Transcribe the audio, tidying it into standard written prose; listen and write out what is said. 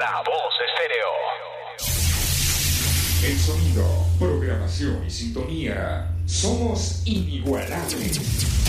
La Voz Estéreo. El sonido, programación y sintonía. Somos inigualables.